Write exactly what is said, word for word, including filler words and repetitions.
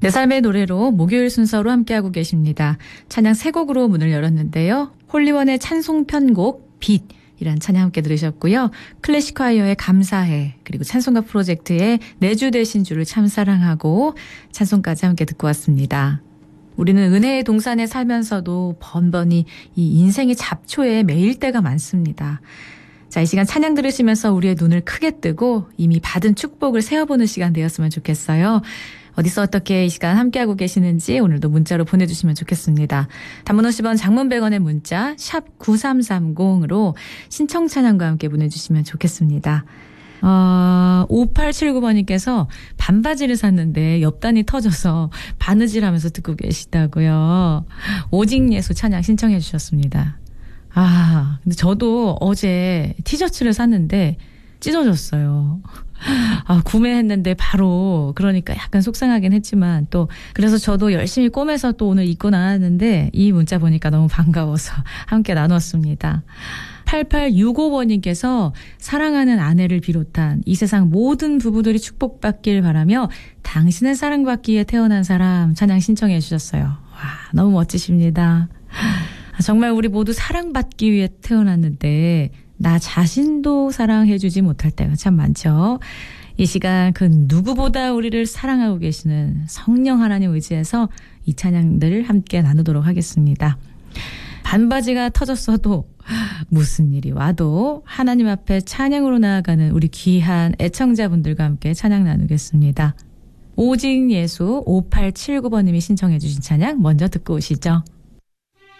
내 삶의 노래로 목요일 순서로 함께하고 계십니다. 찬양 세 곡으로 문을 열었는데요. 홀리원의 찬송 편곡 빛 이란 찬양 함께 들으셨고요. 클래식콰이어의 감사해, 그리고 찬송가 프로젝트의 내 주 되신 주를 참 사랑하고 찬송까지 함께 듣고 왔습니다. 우리는 은혜의 동산에 살면서도 번번이 이 인생의 잡초에 매일 때가 많습니다. 자, 이 시간 찬양 들으시면서 우리의 눈을 크게 뜨고 이미 받은 축복을 세어보는 시간 되었으면 좋겠어요. 어디서 어떻게 이 시간 함께하고 계시는지 오늘도 문자로 보내주시면 좋겠습니다. 단문 오십 원, 장문 백 원의 문자 샵 구삼삼공으로 신청 찬양과 함께 보내주시면 좋겠습니다. 어, 오팔칠구 번님께서 반바지를 샀는데 옆단이 터져서 바느질하면서 듣고 계시다고요. 오직 예수 찬양 신청해 주셨습니다. 아, 근데 저도 어제 티셔츠를 샀는데 찢어졌어요. 아, 구매했는데 바로, 그러니까 약간 속상하긴 했지만 또 그래서 저도 열심히 꼬매서 또 오늘 입고 나왔는데 이 문자 보니까 너무 반가워서 함께 나눴습니다. 팔팔육오 번님께서 사랑하는 아내를 비롯한 이 세상 모든 부부들이 축복받길 바라며 당신의 사랑받기에 태어난 사람 찬양 신청해 주셨어요. 와, 너무 멋지십니다. 정말 우리 모두 사랑받기 위해 태어났는데 나 자신도 사랑해주지 못할 때가 참 많죠. 이 시간 그 누구보다 우리를 사랑하고 계시는 성령 하나님 의지해서 이 찬양들을 함께 나누도록 하겠습니다. 반바지가 터졌어도 무슨 일이 와도 하나님 앞에 찬양으로 나아가는 우리 귀한 애청자분들과 함께 찬양 나누겠습니다. 오직 예수 오팔칠구 번님이 신청해 주신 찬양 먼저 듣고 오시죠.